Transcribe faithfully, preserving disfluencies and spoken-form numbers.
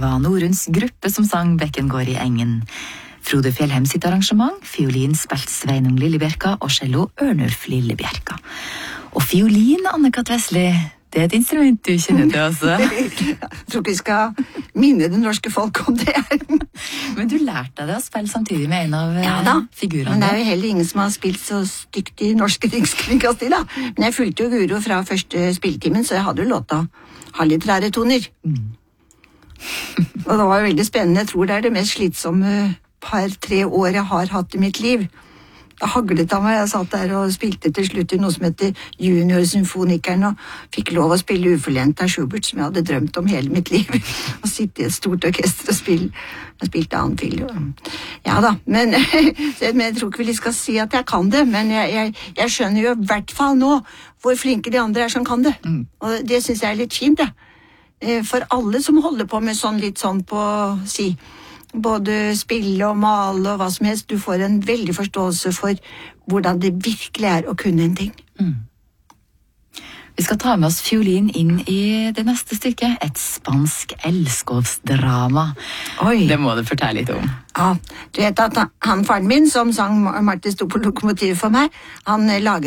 var Noruns gruppe som sang Bekken går i engen. Frode Fjellheim sitt arrangement, fiolin spilt Sveinung Lillebjerka og cello Ørnulf Lillebjerka. Og fiolin, Anne-Kat. Vesli, det er et instrument du kjenner til også. Jeg tror ikke vi skal minne det norske folk om det. Men du lærte deg å spille samtidig med en av ja, da. figurene. Men det er jo heller ingen som har spilt så stygt i norske rikskringkasting, da. Men jeg fulgte jo Guro fra første spilletimen, så jeg hadde jo lov til å ha litt rare toner. Mm. Og det var jo veldig spennende. Jeg tror det er det mest slitsomme par-tre år jeg har hatt i mitt liv. Det haglet av meg. Jeg satt der og spilte til slutt i noe som heter Juniorsymfonikeren, og fikk lov å spille uforlent av Schubert, som jeg hadde drømt om hele mitt liv. Å sitte i et stort orkester og spille. Jeg spilte annen fil. Ja da, men, men jeg tror ikke vi skal si at jeg kan det, men jeg, jeg, jeg skjønner jo i hvert fall nå hvor flinke de andre er som kan det. Mm. Og det synes jeg er litt fint, det. For alle som holder på med sånn litt sånn på, si, både spille og male og hva som helst, du får en veldig forståelse for hvordan det virkelig er å kunne en ting. Mm. Vi skal ta med oss fiolin inn i det neste stykket, et spansk elskovsdrama. Oi. Det må du fortelle litt om. Ja, du vet at han, faren min som sang Martin sto på lokomotivet for meg, han laget